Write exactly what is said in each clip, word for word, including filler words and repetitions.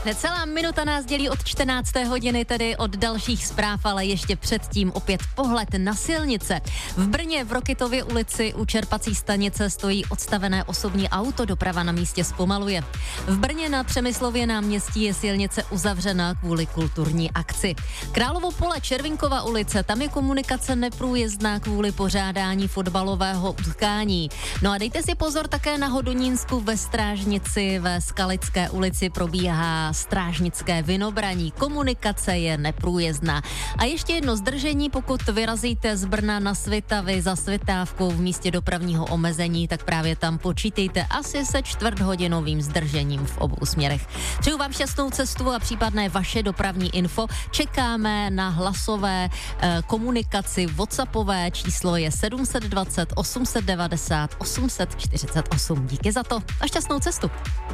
Celá minuta nás dělí od čtrnácté hodiny, tedy od dalších zpráv, ale ještě předtím opět pohled na silnice. V Brně v Rokytově ulici u čerpací stanice stojí odstavené osobní auto, doprava na místě zpomaluje. V Brně na Přemyslově náměstí je silnice uzavřena kvůli kulturní akci. Královo pole, Červinkova ulice, tam je komunikace neprůjezdná kvůli pořádání fotbalového utkání. No a dejte si pozor také na Hodonínsku ve Strážnici, ve Skalické ulici probíhá strážnické vynobraní. Komunikace je neprůjezdná. A ještě jedno zdržení, pokud vyrazíte z Brna na Svitavy za Svitávkou v místě dopravního omezení, tak právě tam počítejte asi se čtvrthodinovým zdržením v obou směrech. Přeju vám šťastnou cestu a případné vaše dopravní info. Čekáme na hlasové eh, komunikaci WhatsAppové. Číslo je sedm set dvacet osm set devadesát osm set čtyřicet osm. Díky za to a šťastnou cestu.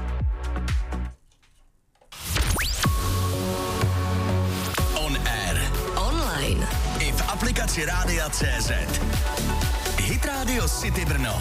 On air. Online. I v aplikaci Rádia C Z. Hit Radio City Brno.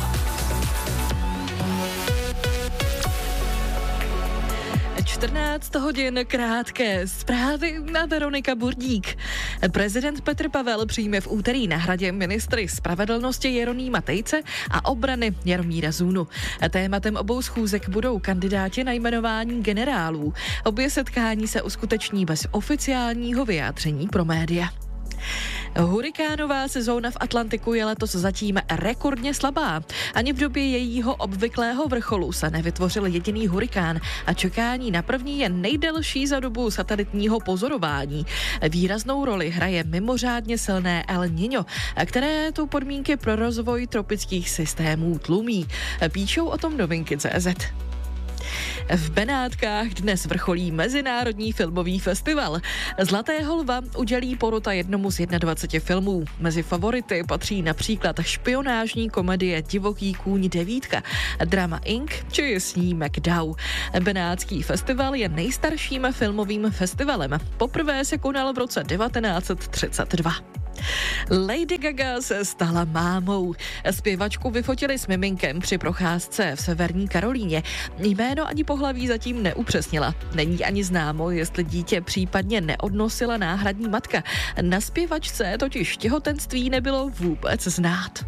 čtrnáct hodin krátké zprávy na Veronika Burdík. Prezident Petr Pavel přijme v úterý na Hradě ministry spravedlnosti Jeronýma Tejce a obrany Jaromíra Zůnu. Tématem obou schůzek budou kandidáti na jmenování generálů. Obě setkání se uskuteční bez oficiálního vyjádření pro média. Hurikánová sezóna v Atlantiku je letos zatím rekordně slabá. Ani v době jejího obvyklého vrcholu se nevytvořil jediný hurikán a čekání na první je nejdelší za dobu satelitního pozorování. Výraznou roli hraje mimořádně silné El Niño, které tu podmínky pro rozvoj tropických systémů tlumí. Píšou o tom novinky tečka cé zet. V Benátkách dnes vrcholí Mezinárodní filmový festival. Zlatého lva udělí porota jednomu z dvaceti jedna filmů. Mezi favority patří například špionážní komedie Divoký kůň devítka, drama Ink či snímek Dau. Benátský festival je nejstarším filmovým festivalem. Poprvé se konal v roce devatenáct set třicet dva. Lady Gaga se stala mámou. Zpěvačku vyfotili s miminkem při procházce v Severní Karolíně. Jméno ani pohlaví zatím neupřesnila. Není ani známo, jestli dítě případně neodnosila náhradní matka. Na zpěvačce totiž těhotenství nebylo vůbec znát.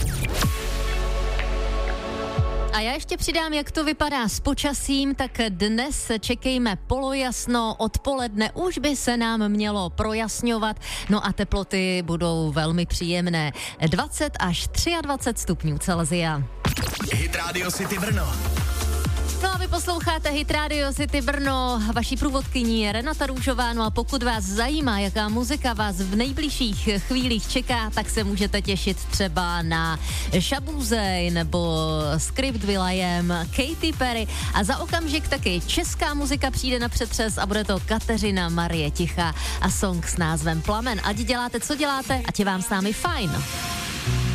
A já ještě přidám, jak to vypadá s počasím, tak dnes čekejme polojasno, odpoledne už by se nám mělo projasňovat, no a teploty budou velmi příjemné. dvacet až dvacet tři stupňů Celsia. Hit Radio City Brno. No a vy posloucháte Hit Radio City Brno, vaší průvodkyní je Renata Růžová, no a pokud vás zajímá, jaká muzika vás v nejbližších chvílích čeká, tak se můžete těšit třeba na Shabuzej nebo Script Will.i.am, Katy Perry a za okamžik taky česká muzika přijde na přetřes a bude to Kateřina Marie Tichá a song s názvem Plamen. Ať děláte, co děláte, ať je vám s námi fajn.